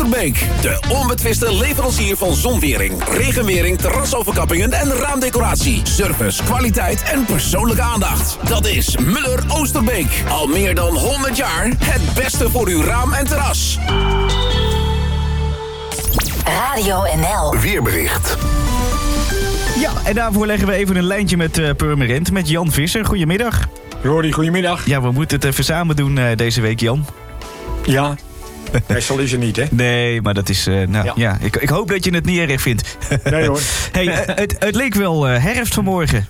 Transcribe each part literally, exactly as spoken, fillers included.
Oosterbeek. De onbetwiste leverancier van zonwering, regenwering, terrasoverkappingen en raamdecoratie. Service, kwaliteit en persoonlijke aandacht. Dat is Muller Oosterbeek. Al meer dan honderd jaar het beste voor uw raam en terras. Radio N L. Weerbericht. Ja, en daarvoor leggen we even een lijntje met uh, Purmerend, met Jan Visser. Goedemiddag. Rory, goedemiddag. Ja, we moeten het even samen doen uh, deze week, Jan. Ja, meestal is er niet, hè? Nee, maar dat is... Uh, nou, ja. ja ik, ik hoop dat je het niet erg vindt. Nee, hoor. Hey, uh, het, het leek wel uh, herfst vanmorgen.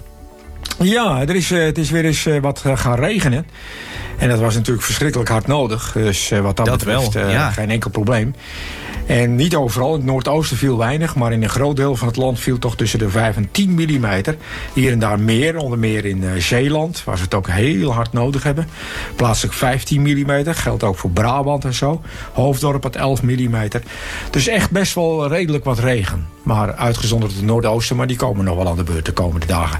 Ja, er is, uh, het is weer eens uh, wat uh, gaan regenen. En dat was natuurlijk verschrikkelijk hard nodig. Dus uh, wat dat, dat betreft uh, ja. geen enkel probleem. En niet overal. In het noordoosten viel weinig. Maar in een groot deel van het land viel toch tussen de vijf en tien millimeter. Hier en daar meer. Onder meer in uh, Zeeland. Waar ze het ook heel hard nodig hebben. Plaatselijk vijftien millimeter. Geldt ook voor Brabant en zo. Hoofddorp had elf millimeter. Dus echt best wel redelijk wat regen. Maar uitgezonderd het noordoosten. Maar die komen nog wel aan de beurt de komende dagen.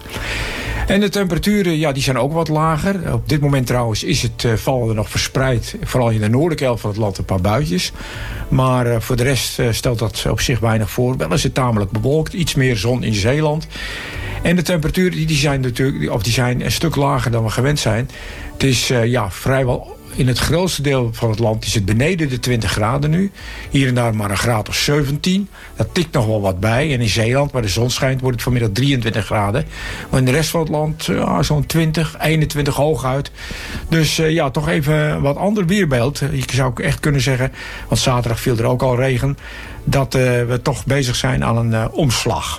En de temperaturen, ja, die zijn ook wat lager. Op dit moment trouwens is het, uh, vallen er nog verspreid, vooral in de noordelijke helft van het land, een paar buitjes. Maar uh, voor de rest uh, stelt dat op zich weinig voor. Wel is het tamelijk bewolkt, iets meer zon in Zeeland. En de temperaturen die, die zijn natuurlijk, of die zijn een stuk lager dan we gewend zijn. Het is uh, ja, vrijwel... In het grootste deel van het land is het beneden de twintig graden nu. Hier en daar maar een graad of zeventien. Dat tikt nog wel wat bij. En in Zeeland, waar de zon schijnt, wordt het vanmiddag drieëntwintig graden. Maar in de rest van het land ja, zo'n twintig, eenentwintig hooguit. Dus uh, ja, toch even wat ander weerbeeld. Je zou ook echt kunnen zeggen, want zaterdag viel er ook al regen, dat uh, we toch bezig zijn aan een uh, omslag.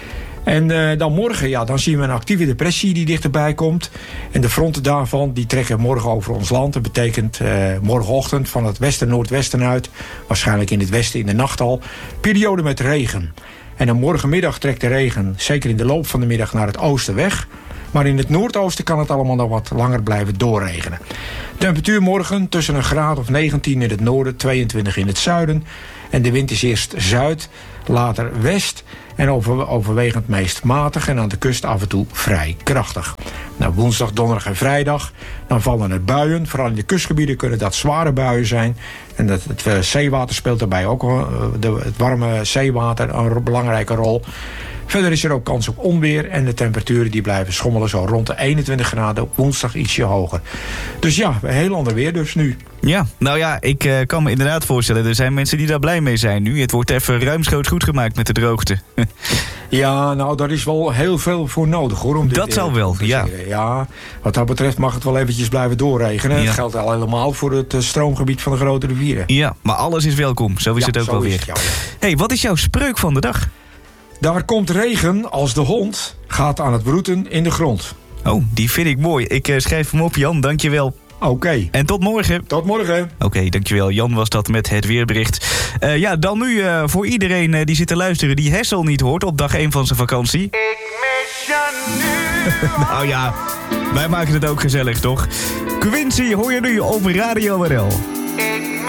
En uh, dan morgen, ja, dan zien we een actieve depressie die dichterbij komt. En de fronten daarvan, die trekken morgen over ons land. Dat betekent uh, morgenochtend van het westen-noordwesten uit, waarschijnlijk in het westen in de nacht al, periode met regen. En dan morgenmiddag trekt de regen, zeker in de loop van de middag, naar het oosten weg. Maar in het noordoosten kan het allemaal nog wat langer blijven doorregenen. Temperatuur morgen tussen een graad of negentien in het noorden, tweeëntwintig in het zuiden. En de wind is eerst zuid, later west en over, overwegend meest matig en aan de kust af en toe vrij krachtig. Nou, woensdag, donderdag en vrijdag, dan vallen er buien. Vooral in de kustgebieden kunnen dat zware buien zijn. En het, het zeewater speelt daarbij ook, de, het warme zeewater, een belangrijke rol. Verder is er ook kans op onweer en de temperaturen die blijven schommelen zo rond de eenentwintig graden, op woensdag ietsje hoger. Dus ja, een heel ander weer dus nu. Ja, nou ja, ik uh, kan me inderdaad voorstellen, er zijn mensen die daar blij mee zijn nu. Het wordt even ruimschoots goed gemaakt met de droogte. Ja, nou, daar is wel heel veel voor nodig, hoor. Om dit, dat zal wel, ja. Ja, wat dat betreft mag het wel eventjes blijven doorregenen. Ja. Dat geldt al helemaal voor het uh, stroomgebied van de grote rivieren. Ja, maar alles is welkom, zo is ja, het ook wel weer. Het, ja, ja. Hey, wat is jouw spreuk van de dag? Daar komt regen als de hond gaat aan het broeden in de grond. Oh, die vind ik mooi. Ik uh, schrijf hem op, Jan. Dankjewel. Oké. Okay. En tot morgen. Tot morgen. Oké, okay, dankjewel. Jan was dat met het weerbericht. Uh, ja, dan nu uh, voor iedereen uh, die zit te luisteren die Hessel niet hoort op dag één van zijn vakantie. Ik mis je nu. Nou ja, wij maken het ook gezellig, toch? Quincy hoor je nu op Radio N L.